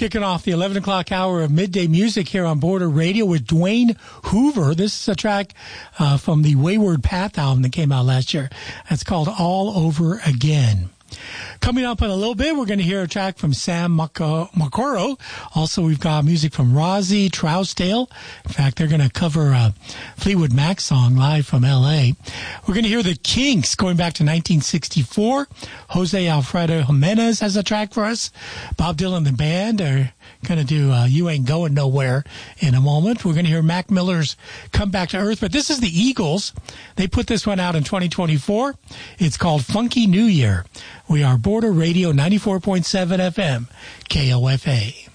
Kicking off the 11 o'clock hour of Midday Music here on Border Radio with Dwayne Hoover. This is a track from the Wayward Path album that came out last year. It's called All Over Again. Coming up in a little bit, we're going to hear a track from Sam Makoro. Also, we've got music from Rozzy Trousdale. In fact, they're going to cover a Fleetwood Mac song live from L.A. We're going to hear the Kinks going back to 1964. Jose Alfredo Jimenez has a track for us. Bob Dylan and the band are going to do You Ain't Going Nowhere in a moment. We're going to hear Mac Miller's Come Back to Earth. But this is the Eagles. They put this one out in 2024. It's called Funky New Year. We are Border Radio 94.7 FM, KOFA.